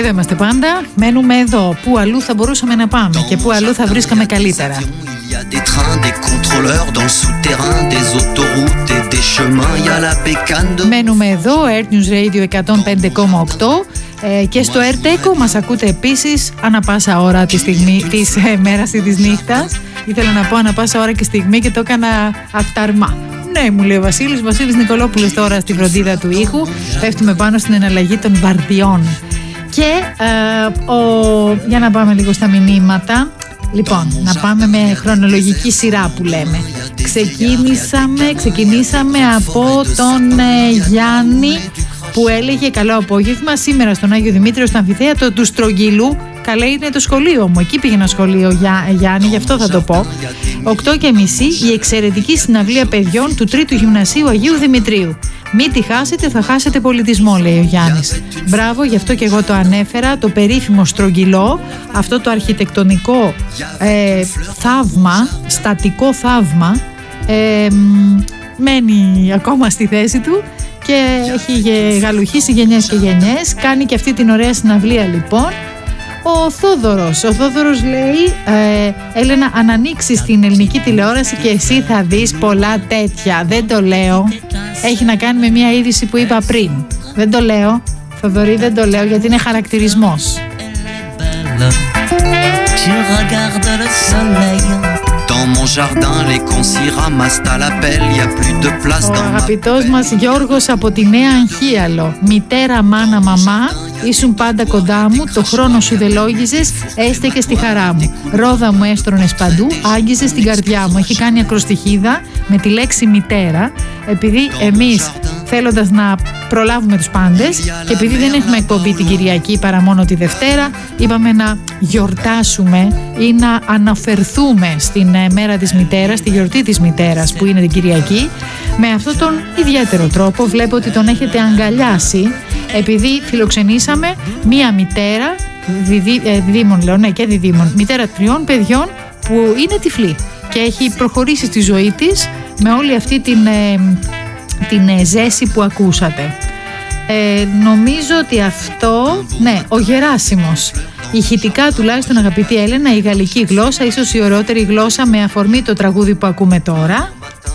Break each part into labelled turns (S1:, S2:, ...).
S1: Εδώ είμαστε πάντα, μένουμε εδώ. Πού αλλού θα μπορούσαμε να πάμε και πού αλλού θα βρίσκαμε καλύτερα. Μένουμε εδώ, Earth News Radio 105,8 και στο Earth μας ακούτε επίσης ανά πάσα ώρα τη στιγμή της μέρας ή της νύχτας. Ήθελα να πω ανά πάσα ώρα και στιγμή και το έκανα αυταρμά. Ναι, μου λέει ο Βασίλης Νικολόπουλος τώρα στη φροντίδα του ήχου. Πέφτουμε πάνω στην εναλλαγή των βαρδιών. Και για να πάμε λίγο στα μηνύματα. Λοιπόν, να πάμε με χρονολογική σειρά που λέμε. Ξεκινήσαμε από τον Γιάννη που έλεγε καλό απόγευμα σήμερα στον Άγιο Δημήτριο στο αμφιθέατρο του Στρογγυλού. Καλέ είναι το σχολείο μου, εκεί πήγαινα σχολείο Γιάννη, γι' αυτό θα το πω. 8:30 η εξαιρετική συναυλία παιδιών του 3ου Γυμνασίου Αγίου Δημητρίου. Μην τη χάσετε, θα χάσετε πολιτισμό, λέει ο Γιάννης. Μπράβο, γι' αυτό και εγώ το ανέφερα, το περίφημο Στρογγυλό, αυτό το αρχιτεκτονικό θαύμα, στατικό θαύμα, μένει ακόμα στη θέση του και έχει γαλουχίσει γενιές και γενιές. Κάνει και αυτή την ωραία συναυλία λοιπόν. Ο Θόδωρος λέει Έλενα, αν ανοίξεις την ελληνική τηλεόραση και εσύ θα δεις πολλά τέτοια. Δεν το λέω. Έχει να κάνει με μια είδηση που είπα πριν. Δεν το λέω, Θοδωρή, δεν το λέω γιατί είναι χαρακτηρισμός. Ο αγαπητός μας Γιώργος από τη Νέα Αγχίαλο. Μητέρα, μάνα, μαμά, ήσουν πάντα κοντά μου, το χρόνο σου δεν λόγιζες, έστε και στη χαρά μου. Ρόδα μου έστρωνες παντού, άγγιζες την καρδιά μου. Έχει κάνει ακροστιχίδα με τη λέξη μητέρα, επειδή εμείς θέλοντας να προλάβουμε τους πάντες και επειδή δεν έχουμε εκπομπή την Κυριακή παρά μόνο τη Δευτέρα, είπαμε να γιορτάσουμε ή να αναφερθούμε στην μέρα της μητέρας, τη γιορτή της μητέρας που είναι την Κυριακή, με αυτόν τον ιδιαίτερο τρόπο. Βλέπω ότι τον έχετε αγκαλιάσει, επειδή φιλοξενήσαμε μία μητέρα διδήμων, λέω, ναι, και διδήμων, μητέρα 3 παιδιών που είναι τυφλή και έχει προχωρήσει στη ζωή της με όλη αυτή την ζέση που ακούσατε. Νομίζω ότι αυτό, ναι, ο Γεράσιμος. Ηχητικά τουλάχιστον, αγαπητή Έλενα, η γαλλική γλώσσα, ίσως η ωραιότερη γλώσσα με αφορμή το τραγούδι που ακούμε τώρα.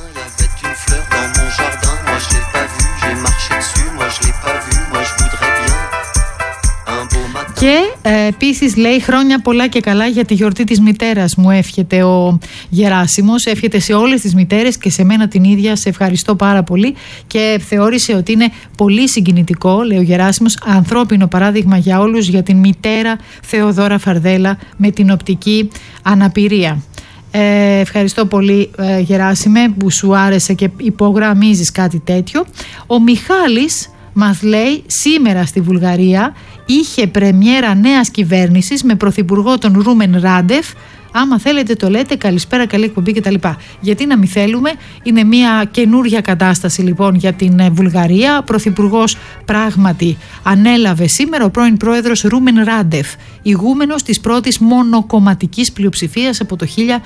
S1: Και επίσης λέει χρόνια πολλά και καλά για τη γιορτή της μητέρας μου, εύχεται ο Γεράσιμος, εύχεται σε όλες τις μητέρες και σε μένα την ίδια, σε ευχαριστώ πάρα πολύ, και θεώρησε ότι είναι πολύ συγκινητικό, λέει ο Γεράσιμος, ανθρώπινο παράδειγμα για όλους, για την μητέρα Θεοδώρα Φαρδέλα με την οπτική αναπηρία. Ευχαριστώ πολύ Γεράσιμε που σου άρεσε και υπογραμμίζεις κάτι τέτοιο. Ο Μιχάλης μας λέει σήμερα στη Βουλγαρία είχε πρεμιέρα νέας κυβέρνησης με πρωθυπουργό τον Ρούμεν Ράντεφ. Άμα θέλετε το λέτε, καλησπέρα, καλή εκπομπή κτλ. Γιατί να μην θέλουμε, είναι μια καινούρια κατάσταση λοιπόν για την Βουλγαρία. Ο πρωθυπουργός πράγματι ανέλαβε σήμερα ο πρώην πρόεδρος Ρούμεν Ράντεφ, ηγούμενος της πρώτης μονοκομματικής πλειοψηφίας από το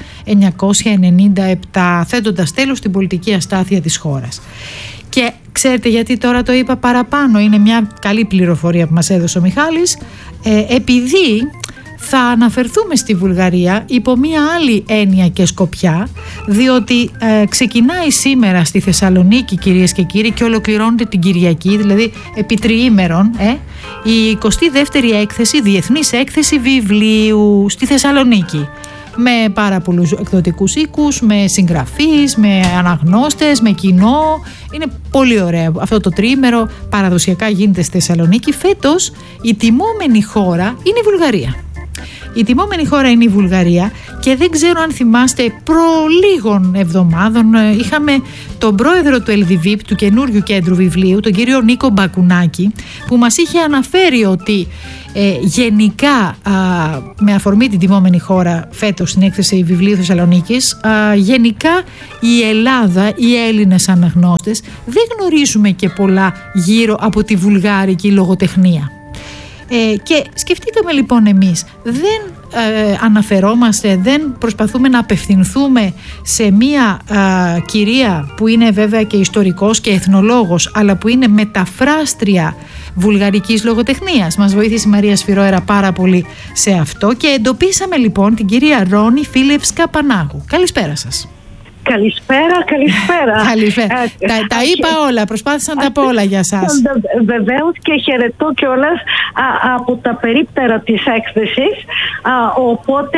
S1: 1997, θέτοντας τέλος στην πολιτική αστάθεια της χώρας. Και ξέρετε γιατί τώρα το είπα παραπάνω, είναι μια καλή πληροφορία που μας έδωσε ο Μιχάλης, επειδή θα αναφερθούμε στη Βουλγαρία υπό μια άλλη έννοια και σκοπιά, διότι ξεκινάει σήμερα στη Θεσσαλονίκη, κυρίες και κύριοι, και ολοκληρώνεται την Κυριακή, δηλαδή επί τριήμερων, η 22η έκθεση, διεθνής έκθεση βιβλίου στη Θεσσαλονίκη. Με πάρα πολλούς εκδοτικούς οίκους, με συγγραφείς, με αναγνώστες, με κοινό. Είναι πολύ ωραίο αυτό το τριήμερο, παραδοσιακά γίνεται στη Θεσσαλονίκη. Φέτος η τιμόμενη χώρα είναι η Βουλγαρία. Η τιμόμενη χώρα είναι η Βουλγαρία και δεν ξέρω αν θυμάστε, προ λίγων εβδομάδων είχαμε τον πρόεδρο του LDVIP, του καινούριου κέντρου βιβλίου, τον κύριο Νίκο Μπακουνάκη, που μας είχε αναφέρει ότι γενικά με αφορμή την τιμόμενη χώρα φέτος στην έκθεση βιβλίου Θεσσαλονίκης, γενικά η Ελλάδα, οι Έλληνες αναγνώστες δεν γνωρίζουμε και πολλά γύρω από τη βουλγάρικη λογοτεχνία. Και σκεφτήκαμε λοιπόν εμείς, δεν αναφερόμαστε, δεν προσπαθούμε να απευθυνθούμε σε μία κυρία που είναι βέβαια και ιστορικός και εθνολόγος, αλλά που είναι μεταφράστρια βουλγαρικής λογοτεχνίας. Μας βοήθησε η Μαρία Σφυρόερα πάρα πολύ σε αυτό και εντοπίσαμε λοιπόν την κυρία Ρόνη Φίλευσκα Πανάγου. Καλησπέρα σας.
S2: Καλησπέρα.
S1: Τα είπα όλα, προσπάθησα να τα πω όλα για σας.
S2: Βεβαίως και χαιρετώ κιόλας από τα περίπτερα της έκθεσης, οπότε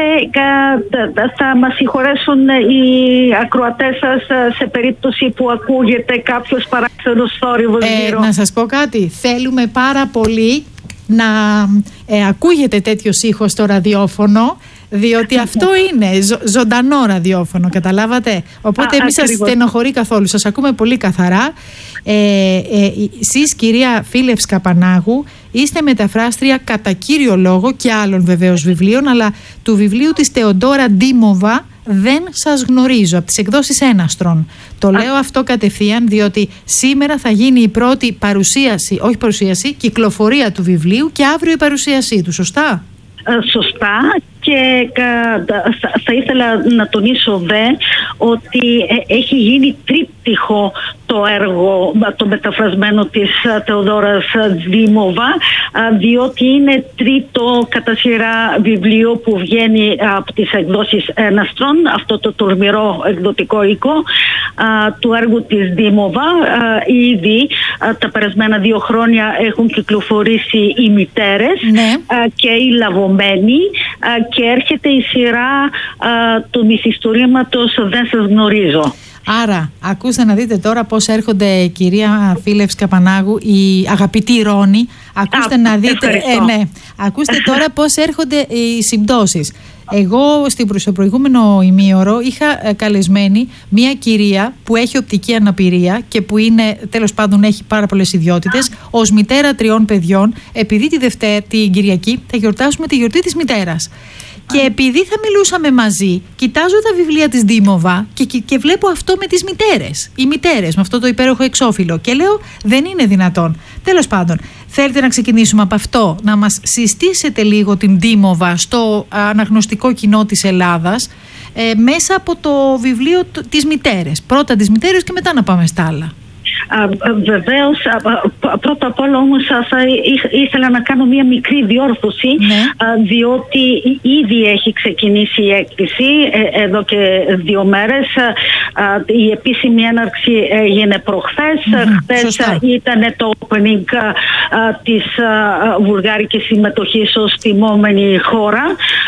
S2: θα μας συγχωρέσουν οι ακροατές σας σε περίπτωση που ακούγεται κάποιος παράξενος θόρυβος γύρω.
S1: Να σας πω κάτι, θέλουμε πάρα πολύ να ακούγεται τέτοιος ήχος στο ραδιόφωνο, διότι αυτό είναι ζωντανό ραδιόφωνο, καταλάβατε. Οπότε εμείς σας στενοχωρεί καθόλου, σας ακούμε πολύ καθαρά. Εσείς, κυρία Φίλευσκα Πανάγου, είστε μεταφράστρια κατά κύριο λόγο και άλλων βεβαίως βιβλίων, αλλά του βιβλίου της Θεοντόρα Ντίμοβα «Δεν σας γνωρίζω», από τις εκδόσεις Έναστρον. Το λέω αυτό κατευθείαν, διότι σήμερα θα γίνει η πρώτη κυκλοφορία του βιβλίου και αύριο η παρουσίασή του, σωστά?
S2: Σωστά, και θα ήθελα να τονίσω ότι έχει γίνει τρίπτυχο το έργο, το μεταφρασμένο της Θεοδόρας Ντίμοβα, διότι είναι τρίτο κατά σειρά βιβλίο που βγαίνει από τις εκδόσεις Έναστρον, αυτό το τολμηρό εκδοτικό οίκο του έργου της Ντίμοβα. Ήδη τα περασμένα 2 χρόνια έχουν κυκλοφορήσει οι μητέρες και οι λαβωμένοι, και έρχεται η σειρά του μυθιστορήματος «Δεν σας γνωρίζω».
S1: Άρα, ακούστε να δείτε τώρα πώς έρχονται, κυρία Φίλευσκα Πανάγου, η αγαπητή Ρόνη. Ακούστε να δείτε. Ακούστε τώρα πώς έρχονται οι συμπτώσεις. Εγώ στο προηγούμενο ημίωρο είχα καλεσμένη μια κυρία που έχει οπτική αναπηρία και που είναι, τέλος πάντων, έχει πάρα πολλές ιδιότητες, ως μητέρα 3 παιδιών, επειδή την Κυριακή θα γιορτάσουμε τη γιορτή της μητέρας. Και επειδή θα μιλούσαμε μαζί, κοιτάζω τα βιβλία της Ντίμοβα και βλέπω αυτό με τις μητέρες. Οι μητέρες, με αυτό το υπέροχο εξώφυλλο. Και λέω, δεν είναι δυνατόν. Τέλος πάντων, θέλετε να ξεκινήσουμε από αυτό, να μας συστήσετε λίγο την Ντίμοβα στο αναγνωστικό κοινό της Ελλάδας, μέσα από το βιβλίο της μητέρες. Πρώτα τις μητέρες και μετά να πάμε στα άλλα.
S2: Βεβαίως, πρώτα απ' όλα όμως θα ήθελα να κάνω μια μικρή διόρθωση, διότι ήδη έχει ξεκινήσει η έκθεση εδώ και 2 μέρες. Η επίσημη έναρξη έγινε προχθές. Χθες ήταν το opening της βουλγάρικης συμμετοχής ως τιμόμενη χώρα,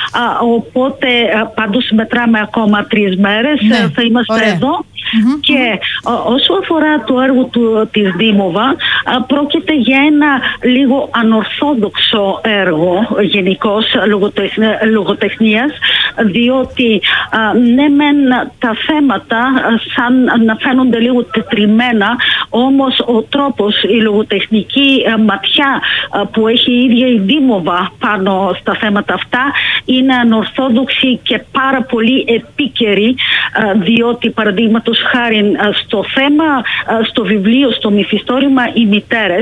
S2: οπότε πάντως μετράμε ακόμα 3 μέρες. Θα είμαστε εδώ. Και όσο αφορά το έργο της Ντίμοβα, πρόκειται για ένα λίγο ανορθόδοξο έργο γενικώς λογοτεχνίας, διότι ναι μεν τα θέματα σαν να φαίνονται λίγο τετριμένα, όμως ο τρόπος, η λογοτεχνική ματιά που έχει η ίδια η Ντίμοβα πάνω στα θέματα αυτά είναι ανορθόδοξη και πάρα πολύ επίκαιρη, διότι παραδείγματος χάρη στο θέμα, στο βιβλίο, στο μυθιστόρημα «Οι μητέρες»,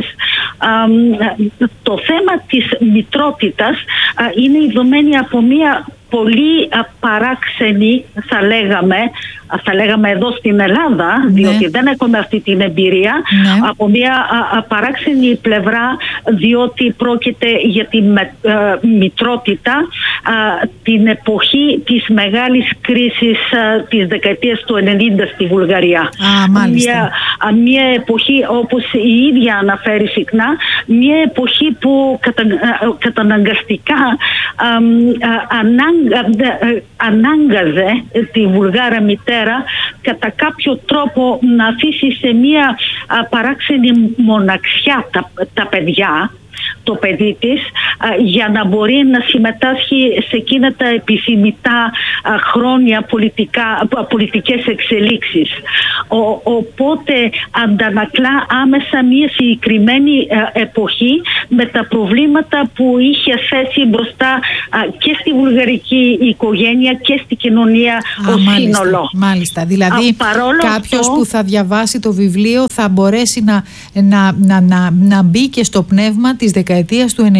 S2: το θέμα της μητρότητας είναι ειδωμένη από μια πολύ παράξενη, θα λέγαμε εδώ στην Ελλάδα, διότι δεν έχουμε αυτή την εμπειρία, από μια παράξενη πλευρά, διότι πρόκειται για τη μητρότητα την εποχή της μεγάλης κρίσης της δεκαετίας του 90 στη Βουλγαρία. Μια εποχή, όπως η ίδια αναφέρει συχνά, μια εποχή που καταναγκαστικά ανάγκαζε τη Βουλγάρα μητέρα κατά κάποιο τρόπο να αφήσει σε μια παράξενη μοναξιά τα παιδιά, το παιδί της, για να μπορεί να συμμετάσχει σε εκείνα τα επιθυμητά χρόνια πολιτικές εξελίξεις. Οπότε αντανακλά άμεσα μια συγκεκριμένη εποχή με τα προβλήματα που είχε θέσει μπροστά και στη βουλγαρική οικογένεια και στη κοινωνία ως σύνολο.
S1: Μάλιστα. Δηλαδή κάποιος που θα διαβάσει το βιβλίο θα μπορέσει να μπει και στο πνεύμα της δεκαετίας του 90,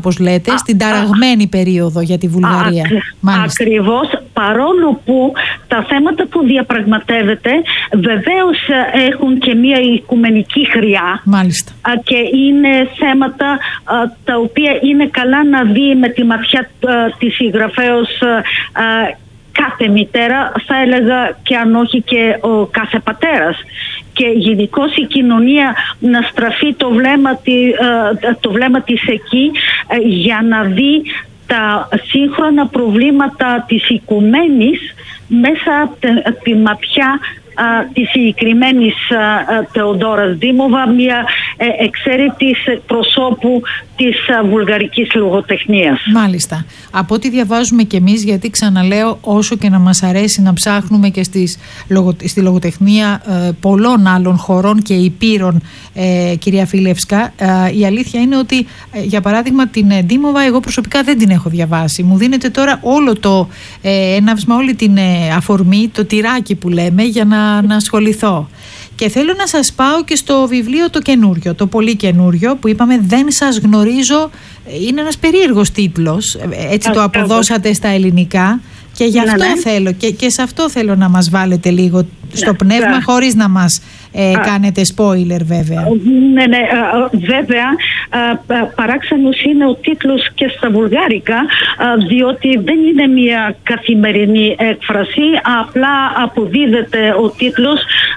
S1: όπως λέτε, στην ταραγμένη περίοδο για τη Βουλγαρία.
S2: Ακριβώς, παρόλο που τα θέματα που διαπραγματεύεται βεβαίως έχουν και μια οικουμενική χρειά.
S1: Μάλιστα.
S2: Και είναι θέματα τα οποία είναι καλά να δει με τη ματιά της συγγραφέως κάθε μητέρα, θα έλεγα, και αν όχι και ο κάθε πατέρας. Και γενικώς η κοινωνία να στραφεί το βλέμμα της εκεί για να δει τα σύγχρονα προβλήματα της οικουμένης μέσα από τη ματιά της συγκεκριμένης Θεοδόρας Δήμοβα, μια εξαίρετης προσώπου της βουλγαρικής λογοτεχνίας.
S1: Μάλιστα. Από ό,τι διαβάζουμε κι εμείς, γιατί ξαναλέω, όσο και να μας αρέσει να ψάχνουμε και στη λογοτεχνία πολλών άλλων χωρών και υπήρων, κυρία Φίλευσκα, η αλήθεια είναι ότι, για παράδειγμα, την Δήμοβα εγώ προσωπικά δεν την έχω διαβάσει. Μου δίνεται τώρα όλο το έναυσμα, όλη την αφορμή, το τυράκι που λέμε, για να ασχοληθώ. Και θέλω να σας πάω και στο βιβλίο το καινούριο, το πολύ καινούριο, που είπαμε «Δεν σας γνωρίζω». Είναι ένας περίεργος τίτλος, έτσι το αποδώσατε στα ελληνικά, και γι' αυτό θέλω και σε αυτό θέλω να μας βάλετε λίγο στο πνεύμα, χωρίς να μας κάνετε spoiler βέβαια.
S2: Ναι, βέβαια παράξενος είναι ο τίτλος και στα βουλγάρικα, διότι δεν είναι μια καθημερινή έκφραση, απλά αποδίδεται ο τίτλος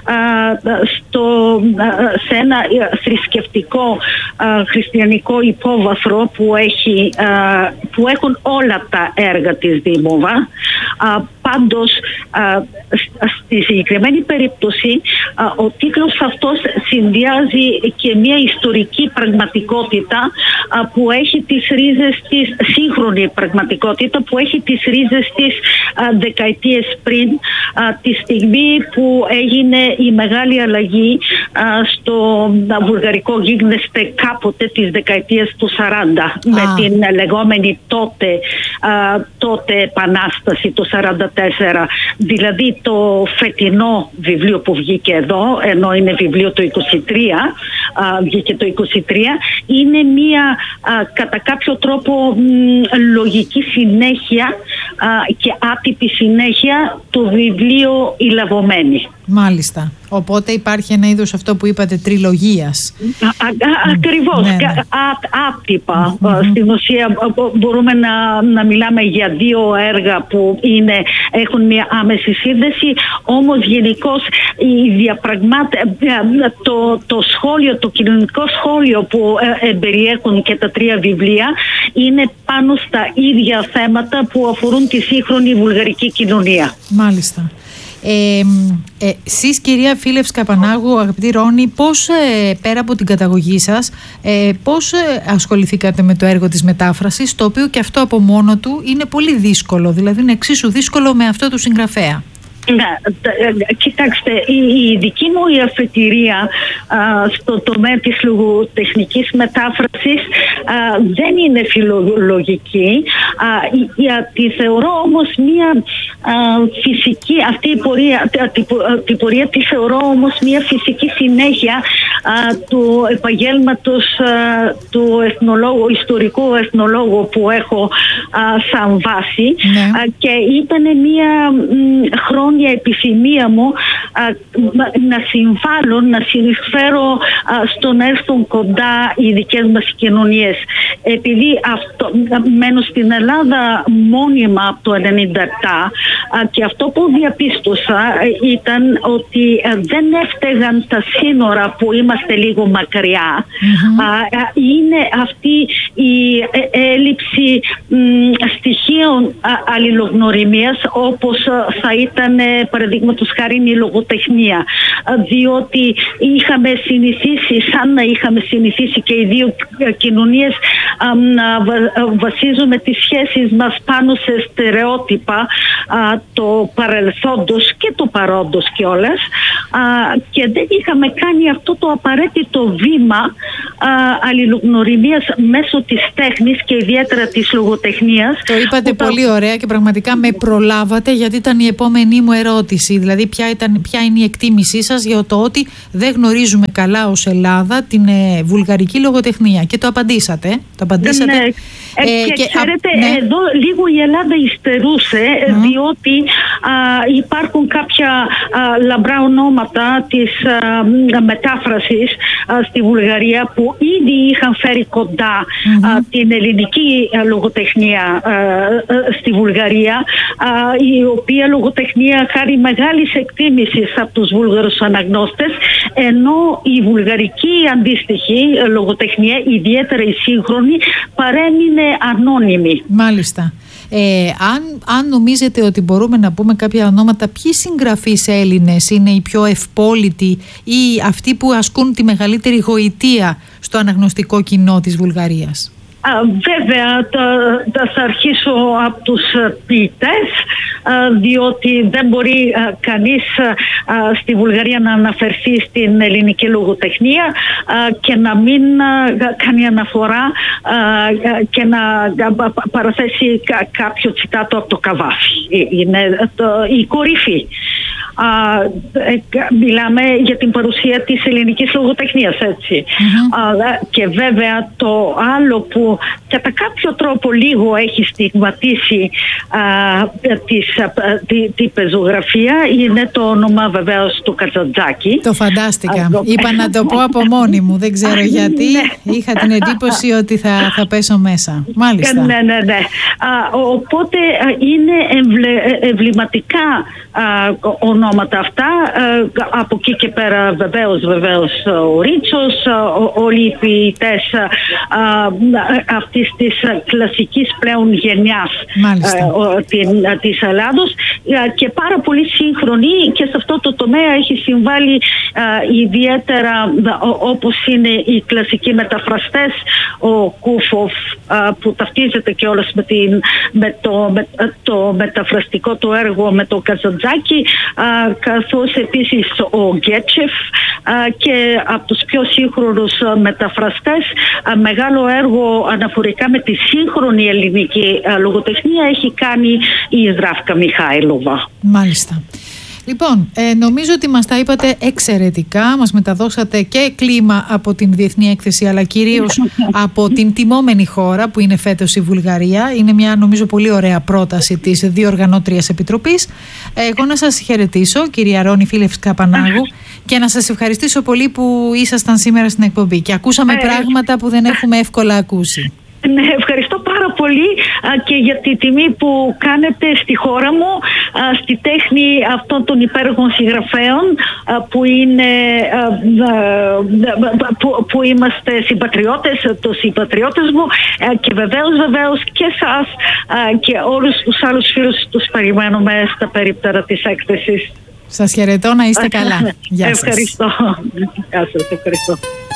S2: σε ένα θρησκευτικό χριστιανικό υπόβαθρο που έχουν όλα τα έργα της Δήμοβα. Πάντως στη συγκεκριμένη περίπτωση ο τίτλος αυτός συνδυάζει και μια ιστορική πραγματικότητα που έχει τις ρίζες της, σύγχρονη πραγματικότητα που έχει τις ρίζες της δεκαετίες πριν, τη στιγμή που έγινε η μεγάλη αλλαγή στο βουλγαρικό γίγνεσθε κάποτε της δεκαετίας του 40 με την λεγόμενη τότε επανάσταση το 44. Δηλαδή το φετινό βιβλίο που βγήκε εδώ, ενώ είναι βιβλίο το 23, βγήκε το 23, είναι μια κατά κάποιο τρόπο λογική συνέχεια και άτυπη συνέχεια του βιβλίου «Η Λαβωμένη».
S1: Μάλιστα. Οπότε υπάρχει ένα είδος, αυτό που είπατε, τριλογίας.
S2: Ακριβώς. Ναι. Άτυπα. Στην ουσία μπορούμε να μιλάμε για δύο έργα που έχουν μια άμεση σύνδεση, όμως γενικώς το σχόλιο, το κοινωνικό σχόλιο που περιέχουν και τα τρία βιβλία είναι πάνω στα ίδια θέματα που αφορούν τη σύγχρονη βουλγαρική κοινωνία.
S1: Μάλιστα. Εσείς, κυρία Φίλευσκα Πανάγου, αγαπητή Ρόνη, πώς πέρα από την καταγωγή σας, πώς ασχοληθήκατε με το έργο της μετάφρασης, το οποίο και αυτό από μόνο του είναι πολύ δύσκολο, δηλαδή είναι εξίσου δύσκολο με αυτό του συγγραφέα?
S2: Κοιτάξτε, η δική μου η αφετηρία στο τομέα της λογοτεχνικής μετάφρασης δεν είναι φιλολογική. Τη θεωρώ όμως μια φυσική, αυτή η πορεία τη θεωρώ όμως μια φυσική συνέχεια του επαγγέλματος του ιστορικού εθνολόγου που έχω σαν βάση, και ήταν μια χρόνια επιθυμία μου να συμβάλλω, να συνεισφέρω στο να έρθουν κοντά οι δικές μας κοινωνίες. Επειδή μένω στην Ελλάδα μόνιμα από το 1997, και αυτό που διαπίστωσα ήταν ότι δεν έφταιγαν τα σύνορα που είμαστε λίγο μακριά. Είναι αυτή η έλλειψη στοιχείων αλληλογνωριμίας, όπως θα ήταν παραδείγματος χάρη η λογοτεχνία, διότι είχαμε συνηθίσει, σαν να είχαμε συνηθίσει και οι δύο κοινωνίες, να βασίζουμε τις σχέσεις μας πάνω σε στερεότυπα το παρελθόντος και το παρόντος κιόλας, και δεν είχαμε κάνει αυτό το απαραίτητο βήμα αλληλογνωριμίας μέσω της τέχνης και ιδιαίτερα της λογοτεχνίας.
S1: Το είπατε πολύ ωραία και πραγματικά με προλάβατε, γιατί ήταν η επόμενη μου ερώτηση. Δηλαδή ποια είναι η εκτίμησή σας για το ότι δεν γνωρίζουμε καλά ως Ελλάδα την βουλγαρική λογοτεχνία, και το απαντήσατε. Το απαντήσατε.
S2: Ναι. Και ξέρετε, εδώ λίγο η Ελλάδα υστερούσε, διότι υπάρχουν κάποια λαμπρά ονόματα της μετάφρασης στη Βουλγαρία που ήδη είχαν φέρει κοντά την ελληνική λογοτεχνία στη Βουλγαρία, η οποία λογοτεχνία χάρη μεγάλης εκτίμησης από τους Βούλγαρους αναγνώστες, ενώ η βουλγαρική αντίστοιχη λογοτεχνία, ιδιαίτερα η σύγχρονη, παρέμεινε ανώνυμη.
S1: Μάλιστα. Αν νομίζετε ότι μπορούμε να πούμε κάποια ονόματα, ποιοι συγγραφείς Έλληνες είναι οι πιο ευπόλυτοι ή αυτοί που ασκούν τη μεγαλύτερη γοητεία στο αναγνωστικό κοινό της Βουλγαρίας?
S2: Βέβαια, θα αρχίσω από τους ποιητές, διότι δεν μπορεί κανείς στη Βουλγαρία να αναφερθεί στην ελληνική λογοτεχνία και να μην κάνει αναφορά και να παραθέσει κάποιο τσιτάτο από το Καβάφι. Είναι η κορυφή. Μιλάμε για την παρουσία της ελληνικής λογοτεχνίας, έτσι. Και βέβαια το άλλο που κατά κάποιο τρόπο λίγο έχει στιγματίσει τη πεζογραφία είναι το όνομα βεβαίως του Καζαντζάκη.
S1: Το φαντάστηκα. Είπα να το πω από μόνη μου, δεν ξέρω γιατί. Είχα την εντύπωση ότι θα πέσω μέσα. Μάλιστα.
S2: Ναι. Οπότε είναι εμβληματικά ονόματα αυτά. Από εκεί και πέρα βεβαίως ο Ρίτσος, όλοι οι ποιητές αυτής της κλασικής πλέον γενιάς της Ελλάδος, και πάρα πολύ σύγχρονη, και σε αυτό το τομέα έχει συμβάλει ιδιαίτερα, όπως είναι οι κλασικοί μεταφραστές, ο Κούφοφ, που ταυτίζεται κιόλας με το μεταφραστικό του έργο με το Καζαντζάκη, καθώς επίσης ο Γκέτσεφ, και από τους πιο σύγχρονους μεταφραστές μεγάλο έργο αναφορικά με τη σύγχρονη ελληνική λογοτεχνία έχει κάνει η Δράφκα Μιχάηλοβα.
S1: Μάλιστα. Λοιπόν, νομίζω ότι μας τα είπατε εξαιρετικά, μας μεταδώσατε και κλίμα από την Διεθνή Έκθεση, αλλά κυρίως από την τιμόμενη χώρα που είναι φέτος η Βουλγαρία. Είναι μια, νομίζω, πολύ ωραία πρόταση της Διοργανώτριας Επιτροπής. Εγώ να σας χαιρετήσω, κυρία Ρόνη Φίλευσκα Πανάγου, και να σας ευχαριστήσω πολύ που ήσασταν σήμερα στην εκπομπή και ακούσαμε πράγματα που δεν έχουμε εύκολα ακούσει.
S2: Ναι, ευχαριστώ πάρα πολύ και για τη τιμή που κάνετε στη χώρα μου, στη τέχνη αυτών των υπέροχων συγγραφέων που είμαστε συμπατριώτες μου, και βεβαίως και εσάς και όλους τους άλλους φίλους τους περιμένουμε στα περίπτερα της έκθεσης.
S1: Σας χαιρετώ, να είστε καλά. Γεια σας.
S2: Ευχαριστώ. Γεια σας, ευχαριστώ.